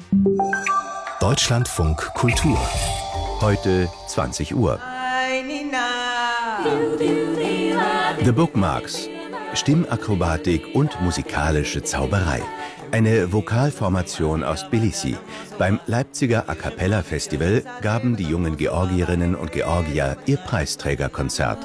Deutschlandfunk Kultur. Heute 20 Uhr. The Bookmarks. Stimmakrobatik und musikalische Zauberei. Eine Vokalformation aus Tbilisi. Beim Leipziger A-Cappella-Festival gaben die jungen Georgierinnen und Georgier ihr Preisträgerkonzert.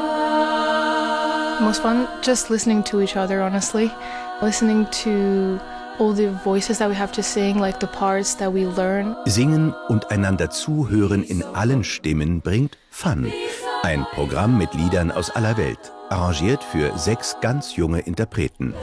Most fun just listening to each other, honestly. Listening to all the voices that we have to sing, like the parts that we learn. Singen und einander zuhören in allen Stimmen bringt Fun. Ein Programm mit Liedern aus aller Welt, arrangiert für 6 ganz junge Interpreten.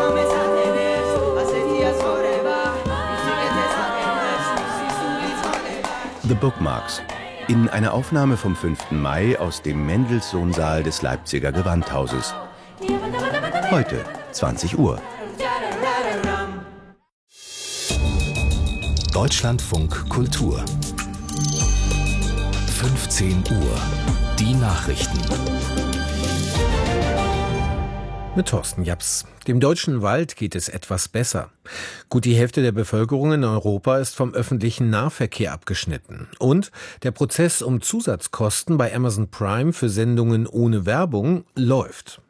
The Bookmarks. In einer Aufnahme vom 5. Mai aus dem Mendelssohn-Saal des Leipziger Gewandhauses. Heute, 20 Uhr. Deutschlandfunk Kultur. 15 Uhr. Die Nachrichten. Mit Thorsten Japs. Dem deutschen Wald geht es etwas besser. Gut die Hälfte der Bevölkerung in Europa ist vom öffentlichen Nahverkehr abgeschnitten. Und der Prozess um Zusatzkosten bei Amazon Prime für Sendungen ohne Werbung läuft.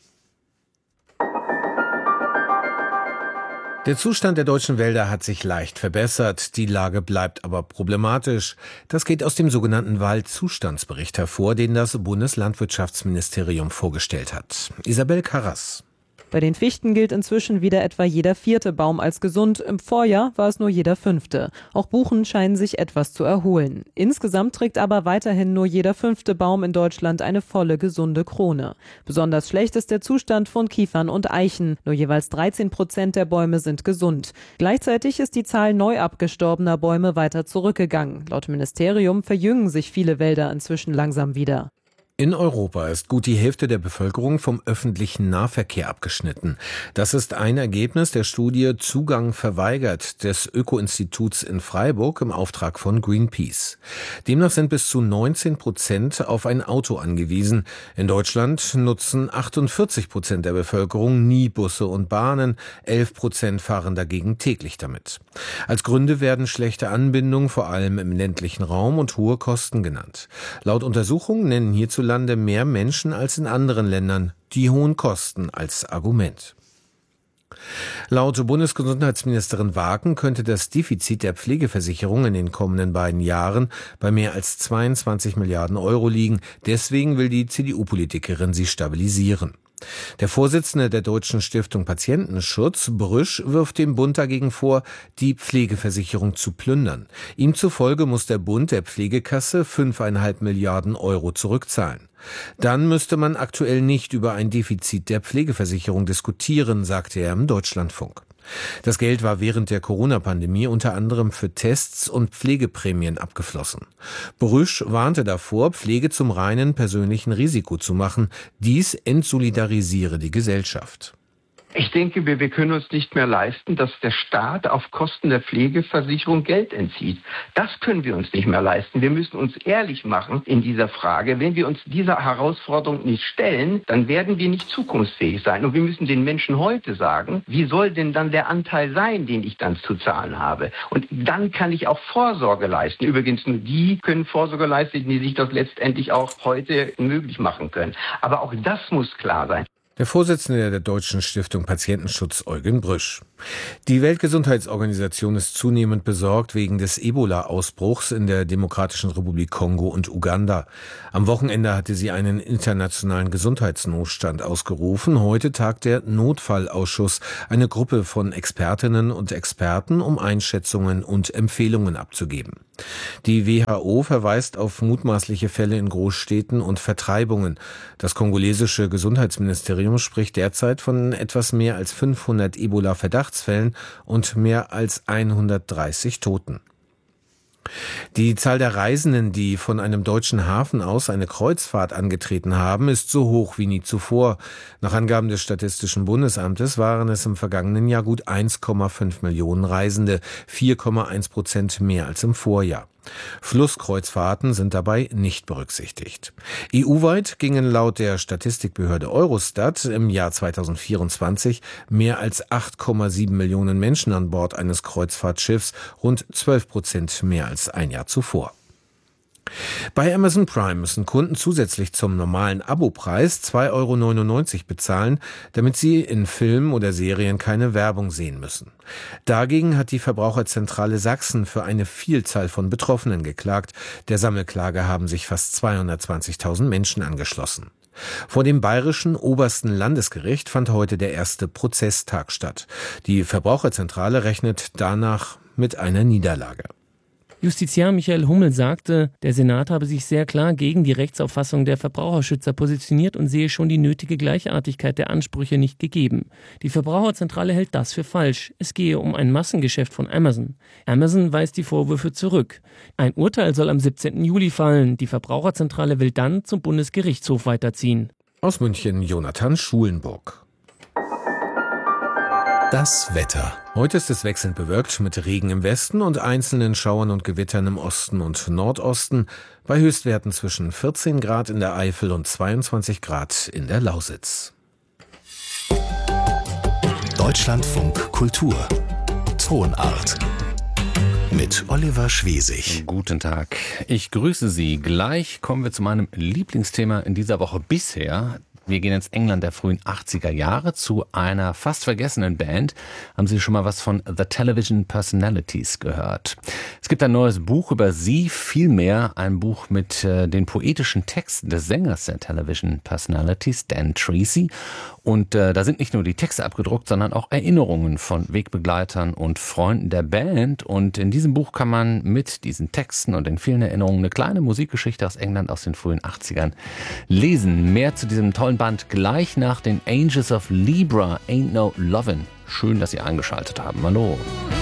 Der Zustand der deutschen Wälder hat sich leicht verbessert, die Lage bleibt aber problematisch. Das geht aus dem sogenannten Waldzustandsbericht hervor, den das Bundeslandwirtschaftsministerium vorgestellt hat. Isabel Karras. Bei den Fichten gilt inzwischen wieder etwa jeder 4. Baum als gesund. Im Vorjahr war es nur jeder 5. Auch Buchen scheinen sich etwas zu erholen. Insgesamt trägt aber weiterhin nur jeder 5. Baum in Deutschland eine volle, gesunde Krone. Besonders schlecht ist der Zustand von Kiefern und Eichen. Nur jeweils 13% der Bäume sind gesund. Gleichzeitig ist die Zahl neu abgestorbener Bäume weiter zurückgegangen. Laut Ministerium verjüngen sich viele Wälder inzwischen langsam wieder. In Europa ist gut die Hälfte der Bevölkerung vom öffentlichen Nahverkehr abgeschnitten. Das ist ein Ergebnis der Studie Zugang verweigert des Öko-Instituts in Freiburg im Auftrag von Greenpeace. Demnach sind bis zu 19% auf ein Auto angewiesen. In Deutschland nutzen 48% der Bevölkerung nie Busse und Bahnen, 11% fahren dagegen täglich damit. Als Gründe werden schlechte Anbindungen, vor allem im ländlichen Raum, und hohe Kosten genannt. Laut Untersuchungen nennen hierzulande mehr Menschen als in anderen Ländern die hohen Kosten als Argument. Laut Bundesgesundheitsministerin Wagen könnte das Defizit der Pflegeversicherung in den kommenden beiden Jahren bei mehr als 22 Milliarden Euro liegen. Deswegen will die CDU-Politikerin sie stabilisieren. Der Vorsitzende der Deutschen Stiftung Patientenschutz, Brüsch, wirft dem Bund dagegen vor, die Pflegeversicherung zu plündern. Ihm zufolge muss der Bund der Pflegekasse 5,5 Milliarden Euro zurückzahlen. Dann müsste man aktuell nicht über ein Defizit der Pflegeversicherung diskutieren, sagte er im Deutschlandfunk. Das Geld war während der Corona-Pandemie unter anderem für Tests und Pflegeprämien abgeflossen. Brüsch warnte davor, Pflege zum reinen persönlichen Risiko zu machen. Dies entsolidarisiere die Gesellschaft. Ich denke, wir können uns nicht mehr leisten, dass der Staat auf Kosten der Pflegeversicherung Geld entzieht. Das können wir uns nicht mehr leisten. Wir müssen uns ehrlich machen in dieser Frage. Wenn wir uns dieser Herausforderung nicht stellen, dann werden wir nicht zukunftsfähig sein. Und wir müssen den Menschen heute sagen, wie soll denn dann der Anteil sein, den ich dann zu zahlen habe? Und dann kann ich auch Vorsorge leisten. Übrigens, nur die können Vorsorge leisten, die sich das letztendlich auch heute möglich machen können. Aber auch das muss klar sein. Der Vorsitzende der Deutschen Stiftung Patientenschutz, Eugen Brüsch. Die Weltgesundheitsorganisation ist zunehmend besorgt wegen des Ebola-Ausbruchs in der Demokratischen Republik Kongo und Uganda. Am Wochenende hatte sie einen internationalen Gesundheitsnotstand ausgerufen. Heute tagt der Notfallausschuss, eine Gruppe von Expertinnen und Experten, um Einschätzungen und Empfehlungen abzugeben. Die WHO verweist auf mutmaßliche Fälle in Großstädten und Vertreibungen. Das kongolesische Gesundheitsministerium spricht derzeit von etwas mehr als 500 Ebola-Verdachtsfällen und mehr als 130 Toten. Die Zahl der Reisenden, die von einem deutschen Hafen aus eine Kreuzfahrt angetreten haben, ist so hoch wie nie zuvor. Nach Angaben des Statistischen Bundesamtes waren es im vergangenen Jahr gut 1,5 Millionen Reisende, 4,1% mehr als im Vorjahr. Flusskreuzfahrten sind dabei nicht berücksichtigt. EU-weit gingen laut der Statistikbehörde Eurostat im Jahr 2024 mehr als 8,7 Millionen Menschen an Bord eines Kreuzfahrtschiffs, rund 12% mehr als ein Jahr zuvor. Bei Amazon Prime müssen Kunden zusätzlich zum normalen Abopreis 2,99 € bezahlen, damit sie in Filmen oder Serien keine Werbung sehen müssen. Dagegen hat die Verbraucherzentrale Sachsen für eine Vielzahl von Betroffenen geklagt. Der Sammelklage haben sich fast 220.000 Menschen angeschlossen. Vor dem Bayerischen Obersten Landesgericht fand heute der erste Prozesstag statt. Die Verbraucherzentrale rechnet danach mit einer Niederlage. Justiziar Michael Hummel sagte, der Senat habe sich sehr klar gegen die Rechtsauffassung der Verbraucherschützer positioniert und sehe schon die nötige Gleichartigkeit der Ansprüche nicht gegeben. Die Verbraucherzentrale hält das für falsch. Es gehe um ein Massengeschäft von Amazon. Amazon weist die Vorwürfe zurück. Ein Urteil soll am 17. Juli fallen. Die Verbraucherzentrale will dann zum Bundesgerichtshof weiterziehen. Aus München Jonathan Schulenburg. Das Wetter. Heute ist es wechselnd bewölkt mit Regen im Westen und einzelnen Schauern und Gewittern im Osten und Nordosten, bei Höchstwerten zwischen 14 Grad in der Eifel und 22 Grad in der Lausitz. Deutschlandfunk Kultur. Tonart. Mit Oliver Schwesig. Guten Tag. Ich grüße Sie. Gleich kommen wir zu meinem Lieblingsthema in dieser Woche bisher. Wir gehen ins England der frühen 80er Jahre zu einer fast vergessenen Band. Haben Sie schon mal was von The Television Personalities gehört? Es gibt ein neues Buch über sie, vielmehr ein Buch mit den poetischen Texten des Sängers der Television Personalities, Dan Treacy. Und da sind nicht nur die Texte abgedruckt, sondern auch Erinnerungen von Wegbegleitern und Freunden der Band. Und in diesem Buch kann man mit diesen Texten und den vielen Erinnerungen eine kleine Musikgeschichte aus England aus den frühen 80ern lesen. Mehr zu diesem tollen Band gleich nach den Angels of Libra, Ain't No Lovin'. Schön, dass Sie eingeschaltet haben. Hallo.